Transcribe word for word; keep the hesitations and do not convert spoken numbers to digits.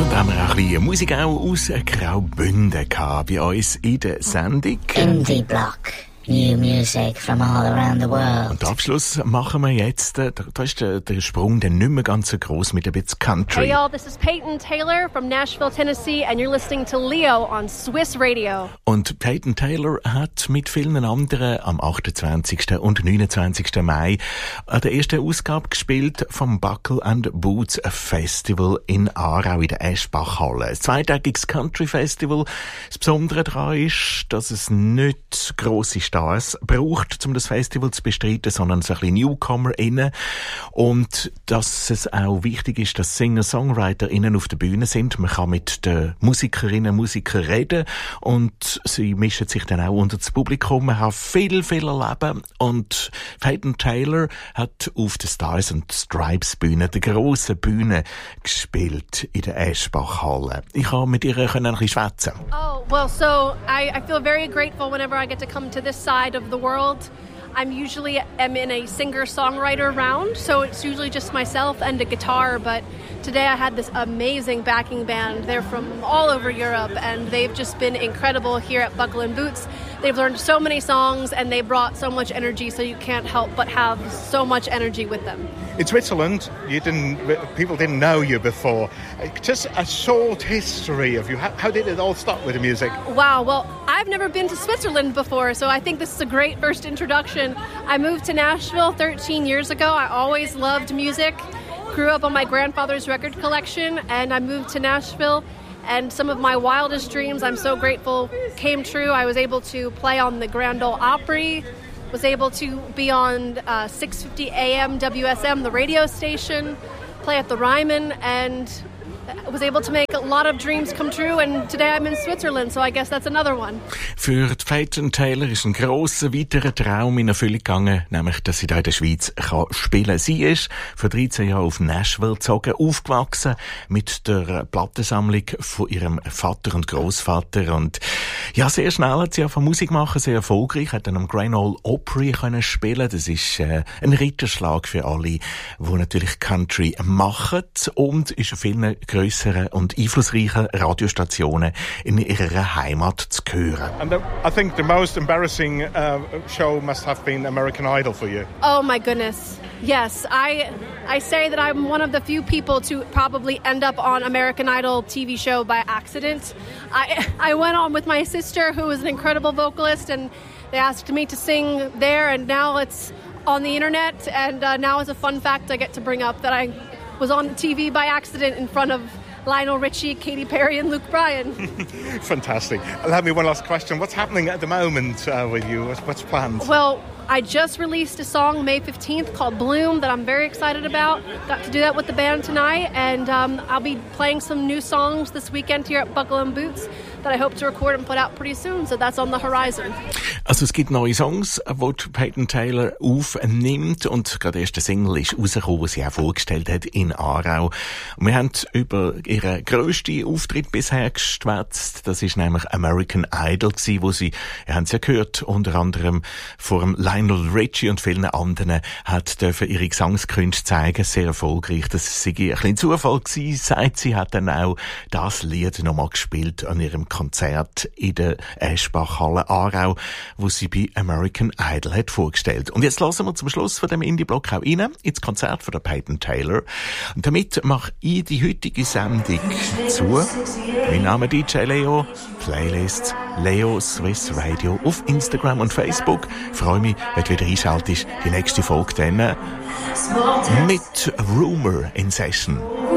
Und da haben wir auch ein bisschen Musik auch aus Graubünden gehabt bei uns in der Sendung. Indie Block. New music from all around the world. Und den Abschluss machen wir jetzt. Da, da ist der, der Sprung dann nicht mehr ganz so gross mit ein bisschen Country. Hey y'all, this is Peyton Taylor from Nashville, Tennessee and you're listening to Leo on Swiss Radio. Und Peyton Taylor hat mit vielen anderen am achtundzwanzigsten und neunundzwanzigsten Mai an der ersten Ausgabe gespielt vom Buckle and Boots Festival in Aarau in der Eschbachhalle. Ein zweitägiges Country Festival. Das Besondere daran ist, dass es nicht grosse Stars braucht, um das Festival zu bestreiten, sondern so ein bisschen NewcomerInnen. Und dass es auch wichtig ist, dass Singer-SongwriterInnen auf der Bühne sind. Man kann mit den Musikerinnen und Musikern reden und sie mischen sich dann auch unter das Publikum. Man hat viel, viel erleben. Und Peyton Taylor hat auf der Stars and Stripes Bühne, der grossen Bühne, gespielt in der Eschbachhalle. Ich kann mit ihr ein bisschen schwätzen. Oh, well, so I, I feel very grateful whenever I get to come to this side of the world. I'm usually am in a singer-songwriter round, so it's usually just myself and a guitar, but today I had this amazing backing band. They're from all over Europe, and they've just been incredible here at Buckle and Boots. They've learned so many songs, and they brought so much energy, so you can't help but have so much energy with them. In Switzerland, you didn't. People didn't know you before. Just a short history of you. How, how did it all start with the music? Wow, well, I've never been to Switzerland before, so I think this is a great first introduction. I moved to Nashville thirteen years ago. I always loved music. Grew up on my grandfather's record collection, and I moved to Nashville. And some of my wildest dreams, I'm so grateful, came true. I was able to play on the Grand Ole Opry, was able to be on uh, six fifty A M W S M, the radio station, play at the Ryman, and was able to make a lot of dreams come true, and today I'm in Switzerland, so I guess that's another one. Für Peyton Taylor ist ein grosser weiterer Traum in Erfüllung gegangen, nämlich, dass sie da in der Schweiz kann spielen. Sie ist vor dreizehn Jahren auf Nashville gezogen, aufgewachsen mit der Plattensammlung von ihrem Vater und Großvater, und ja, sehr schnell hat sie ja von Musik machen, sehr erfolgreich, hat dann am Grand Ole Opry können spielen. Das ist äh, ein Ritterschlag für alle, die natürlich Country machen, und ist auf vielen grösseren und einflussreichen Radiostationen in ihrer Heimat zu hören. And the, I think the most embarrassing uh, show must have been American Idol for you. Oh my goodness. Yes, I I say that I'm one of the few people to probably end up on American Idol T V show by accident. I I went on with my sister, who is an incredible vocalist, and they asked me to sing there, and now it's on the internet, and uh, now as a fun fact I get to bring up that I was on T V by accident in front of Lionel Richie, Katy Perry and Luke Bryan. Fantastic. Allow me one last question. What's happening at the moment uh, with you? What's, what's planned? Well, I just released a song May fifteenth called Bloom that I'm very excited about. Got to do that with the band tonight, and um, I'll be playing some new songs this weekend here at Buckle and Boots that I hope to record and put out pretty soon, so that's on the horizon. Also es gibt neue Songs, die Peyton Taylor aufnimmt, und gerade erste Single ist rausgekommen, die sie auch vorgestellt hat in Aarau. Und wir haben über ihren grössten Auftritt bisher geschwätzt. Das ist nämlich American Idol gewesen, wo sie, ihr habt es ja gehört, unter anderem vor dem Lionel Richie und vielen anderen hat dürfen ihre Gesangskünste zeigen, sehr erfolgreich. Das sei ein bisschen Zufall gewesen, sagt sie, hat dann auch das Lied nochmal gespielt an ihrem Konzert in der Eschbachhalle Aarau, wo sie bei American Idol hat vorgestellt. Und jetzt lassen wir zum Schluss von dem Indie-Block auch rein ins Konzert von der Peyton Taylor. Und damit mache ich die heutige Sendung zu. Mein Name ist D J Leo, Playlist Leo Swiss Radio auf Instagram und Facebook. Ich freue mich, wenn du wieder einschaltest. Die nächste Folge dann mit Rumor in Session.